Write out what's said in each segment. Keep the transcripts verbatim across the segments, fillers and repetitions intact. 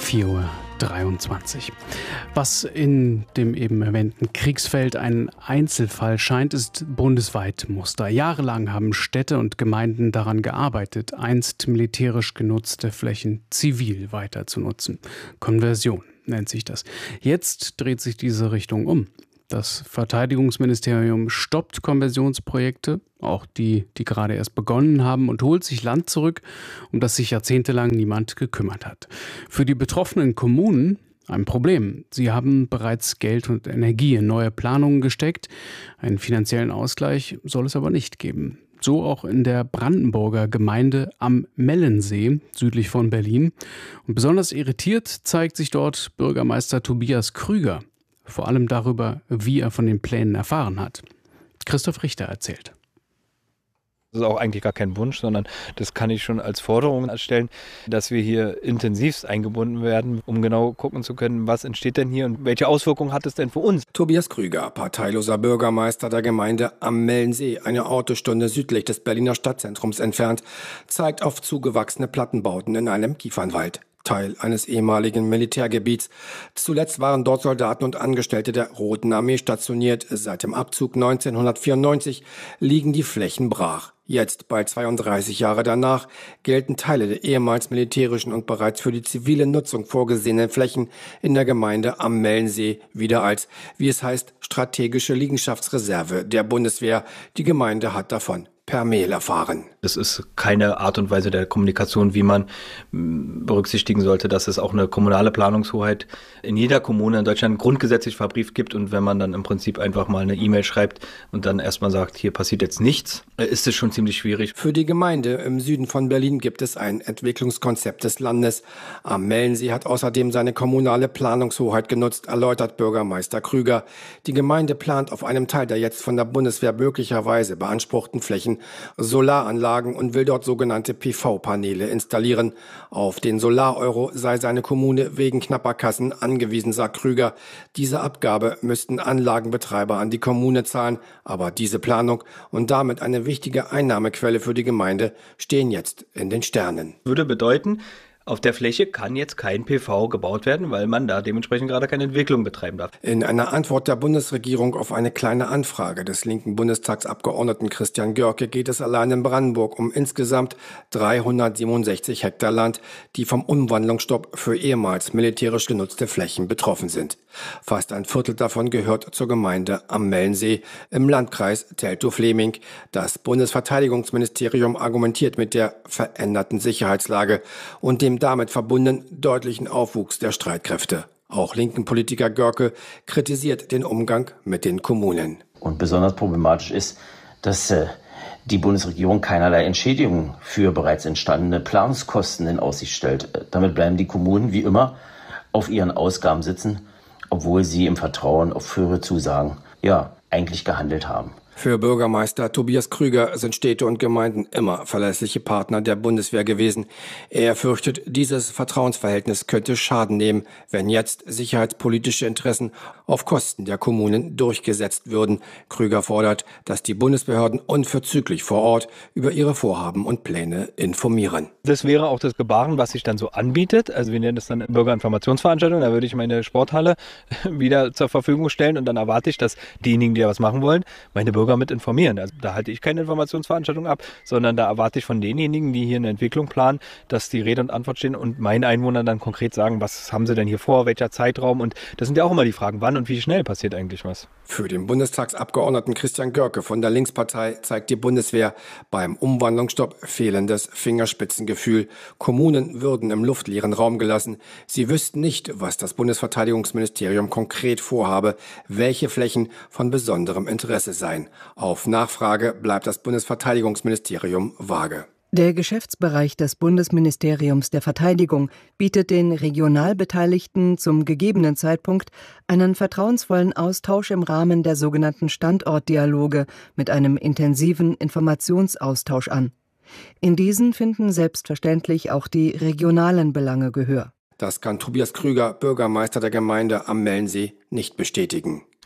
vier Uhr dreiundzwanzig. Was in dem eben erwähnten Kriegsfeld ein Einzelfall scheint, ist bundesweit Muster. Jahrelang haben Städte und Gemeinden daran gearbeitet, einst militärisch genutzte Flächen zivil weiter zu nutzen. Konversion nennt sich das. Jetzt dreht sich diese Richtung um. Das Verteidigungsministerium stoppt Konversionsprojekte, auch die, die gerade erst begonnen haben, und holt sich Land zurück, um das sich jahrzehntelang niemand gekümmert hat. Für die betroffenen Kommunen ein Problem. Sie haben bereits Geld und Energie in neue Planungen gesteckt. Einen finanziellen Ausgleich soll es aber nicht geben. So auch in der Brandenburger Gemeinde am Mellensee, südlich von Berlin. Und besonders irritiert zeigt sich dort Bürgermeister Tobias Krüger. Vor allem darüber, wie er von den Plänen erfahren hat. Christoph Richter erzählt. Das ist auch eigentlich gar kein Wunsch, sondern das kann ich schon als Forderung erstellen, dass wir hier intensivst eingebunden werden, um genau gucken zu können, was entsteht denn hier und welche Auswirkungen hat es denn für uns. Tobias Krüger, parteiloser Bürgermeister der Gemeinde am Mellensee, eine Autostunde südlich des Berliner Stadtzentrums entfernt, zeigt auf zugewachsene Plattenbauten in einem Kiefernwald. Teil eines ehemaligen Militärgebiets. Zuletzt waren dort Soldaten und Angestellte der Roten Armee stationiert. Seit dem Abzug neunzehnhundertvierundneunzig liegen die Flächen brach. Jetzt, bald zweiunddreißig Jahre danach, gelten Teile der ehemals militärischen und bereits für die zivile Nutzung vorgesehenen Flächen in der Gemeinde am Mellensee wieder als, wie es heißt, strategische Liegenschaftsreserve der Bundeswehr. Die Gemeinde hat davon per Mail erfahren. Das ist keine Art und Weise der Kommunikation, wie man berücksichtigen sollte, dass es auch eine kommunale Planungshoheit in jeder Kommune in Deutschland grundgesetzlich verbrieft gibt. Und wenn man dann im Prinzip einfach mal eine E-Mail schreibt und dann erstmal sagt, hier passiert jetzt nichts, ist es schon ziemlich schwierig. Für die Gemeinde im Süden von Berlin gibt es ein Entwicklungskonzept des Landes. Am Mellensee hat außerdem seine kommunale Planungshoheit genutzt, erläutert Bürgermeister Krüger. Die Gemeinde plant auf einem Teil der jetzt von der Bundeswehr möglicherweise beanspruchten Flächen Solaranlagen und will dort sogenannte P V-Paneele installieren. Auf den Solar-Euro sei seine Kommune wegen knapper Kassen angewiesen, sagt Krüger. Diese Abgabe müssten Anlagenbetreiber an die Kommune zahlen, aber diese Planung und damit eine wichtige Einnahmequelle für die Gemeinde stehen jetzt in den Sternen. Würde bedeuten, auf der Fläche kann jetzt kein P V gebaut werden, weil man da dementsprechend gerade keine Entwicklung betreiben darf. In einer Antwort der Bundesregierung auf eine kleine Anfrage des linken Bundestagsabgeordneten Christian Görke geht es allein in Brandenburg um insgesamt dreihundertsiebenundsechzig Hektar Land, die vom Umwandlungsstopp für ehemals militärisch genutzte Flächen betroffen sind. Fast ein Viertel davon gehört zur Gemeinde am Mellensee im Landkreis Teltow-Fleming. Das Bundesverteidigungsministerium argumentiert mit der veränderten Sicherheitslage und dem damit verbundenen deutlichen Aufwuchs der Streitkräfte. Auch linken Politiker Görke kritisiert den Umgang mit den Kommunen. Und besonders problematisch ist, dass äh, die Bundesregierung keinerlei Entschädigung für bereits entstandene Planungskosten in Aussicht stellt. Äh, damit bleiben die Kommunen wie immer auf ihren Ausgaben sitzen, obwohl sie im Vertrauen auf frühere Zusagen ja eigentlich gehandelt haben. Für Bürgermeister Tobias Krüger sind Städte und Gemeinden immer verlässliche Partner der Bundeswehr gewesen. Er fürchtet, dieses Vertrauensverhältnis könnte Schaden nehmen, wenn jetzt sicherheitspolitische Interessen auf Kosten der Kommunen durchgesetzt würden. Krüger fordert, dass die Bundesbehörden unverzüglich vor Ort über ihre Vorhaben und Pläne informieren. Das wäre auch das Gebaren, was sich dann so anbietet. Also wir nennen das dann Bürgerinformationsveranstaltung. Da würde ich meine Sporthalle wieder zur Verfügung stellen und dann erwarte ich, dass diejenigen, die da was machen wollen, meine Bürger mit informieren. Also da halte ich keine Informationsveranstaltung ab, sondern da erwarte ich von denjenigen, die hier eine Entwicklung planen, dass die Rede und Antwort stehen und meinen Einwohnern dann konkret sagen, was haben sie denn hier vor, welcher Zeitraum, und das sind ja auch immer die Fragen, wann und wie schnell passiert eigentlich was. Für den Bundestagsabgeordneten Christian Görke von der Linkspartei zeigt die Bundeswehr beim Umwandlungsstopp fehlendes Fingerspitzengefühl. Kommunen würden im luftleeren Raum gelassen. Sie wüssten nicht, was das Bundesverteidigungsministerium konkret vorhabe, welche Flächen von besonderem Interesse seien. Auf Nachfrage bleibt das Bundesverteidigungsministerium vage. Der Geschäftsbereich des Bundesministeriums der Verteidigung bietet den regional Beteiligten zum gegebenen Zeitpunkt einen vertrauensvollen Austausch im Rahmen der sogenannten Standortdialoge mit einem intensiven Informationsaustausch an. In diesen finden selbstverständlich auch die regionalen Belange Gehör. Das kann Tobias Krüger, Bürgermeister der Gemeinde am Mellensee, nicht bestätigen.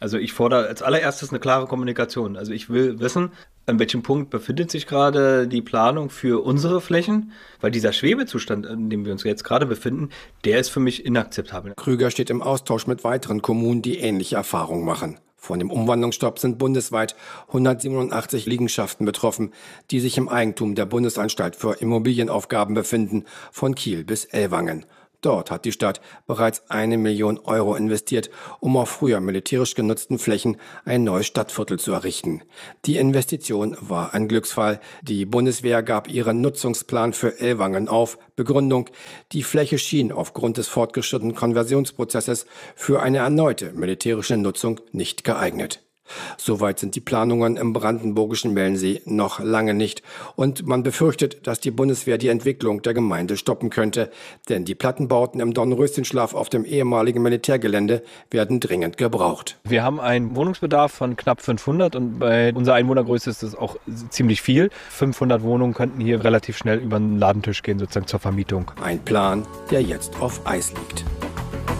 Also ich fordere als allererstes eine klare Kommunikation. Also ich will wissen, an welchem Punkt befindet sich gerade die Planung für unsere Flächen, weil dieser Schwebezustand, in dem wir uns jetzt gerade befinden, der ist für mich inakzeptabel. Krüger steht im Austausch mit weiteren Kommunen, die ähnliche Erfahrungen machen. Von dem Umwandlungsstopp sind bundesweit hundertsiebenundachtzig Liegenschaften betroffen, die sich im Eigentum der Bundesanstalt für Immobilienaufgaben befinden, von Kiel bis Ellwangen. Dort hat die Stadt bereits eine Million Euro investiert, um auf früher militärisch genutzten Flächen ein neues Stadtviertel zu errichten. Die Investition war ein Glücksfall. Die Bundeswehr gab ihren Nutzungsplan für Ellwangen auf. Begründung: Die Fläche schien aufgrund des fortgeschrittenen Konversionsprozesses für eine erneute militärische Nutzung nicht geeignet. Soweit sind die Planungen im brandenburgischen Mellensee noch lange nicht. Und man befürchtet, dass die Bundeswehr die Entwicklung der Gemeinde stoppen könnte. Denn die Plattenbauten im Dornröschenschlaf auf dem ehemaligen Militärgelände werden dringend gebraucht. Wir haben einen Wohnungsbedarf von knapp fünfhundert und bei unserer Einwohnergröße ist das auch ziemlich viel. fünfhundert Wohnungen könnten hier relativ schnell über den Ladentisch gehen, sozusagen zur Vermietung. Ein Plan, der jetzt auf Eis liegt.